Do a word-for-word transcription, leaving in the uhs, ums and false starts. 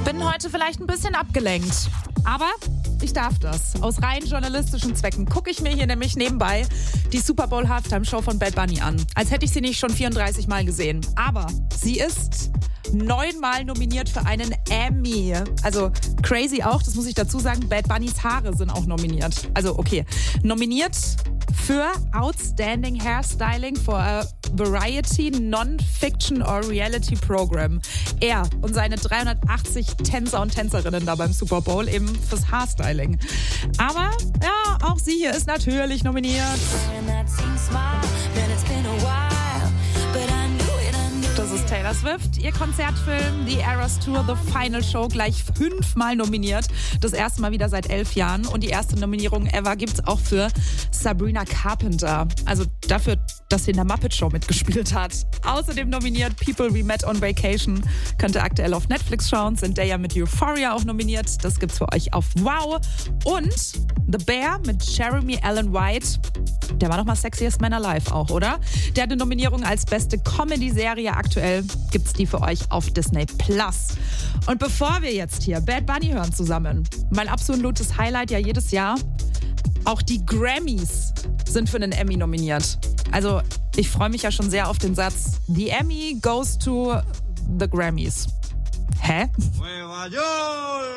Bin heute vielleicht ein bisschen abgelenkt, aber ich darf das. Aus rein journalistischen Zwecken gucke ich mir hier nämlich nebenbei die Super Bowl Halftime Show von Bad Bunny an. Als hätte ich sie nicht schon vierunddreißig Mal gesehen. Aber sie ist neunmal nominiert für einen Emmy. Also crazy auch, das muss ich dazu sagen, Bad Bunnys Haare sind auch nominiert. Also okay, nominiert für Outstanding Hairstyling for a Variety Non-Fiction or Reality Program. Er und seine dreihundertachtzig Tänzer und Tänzerinnen da beim Super Bowl eben fürs Haarstyling. Aber ja, auch sie hier ist natürlich nominiert. Das ist Taylor Swift. Ihr Konzertfilm The Eras Tour The Final Show gleich fünfmal nominiert. Das erste Mal wieder seit elf Jahren. Und die erste Nominierung ever gibt's auch für Sabrina Carpenter. Also dafür, dass sie in der Muppet Show mitgespielt hat. Außerdem nominiert People We Met on Vacation. Könnt ihr aktuell auf Netflix schauen. Sind der ja mit Euphoria auch nominiert. Das gibt's für euch auf Wow. Und The Bear mit Jeremy Allen White. Der war doch mal Sexiest Man Alive auch, oder? Der hat eine Nominierung als beste Comedy-Serie. Aktuell gibt's die für euch auf Disney Plus. Und bevor wir jetzt hier Bad Bunny hören zusammen, mein absolutes Highlight ja jedes Jahr, auch die Grammys sind für einen Emmy nominiert. Also ich freue mich ja schon sehr auf den Satz, The Emmy goes to the Grammys. Hä?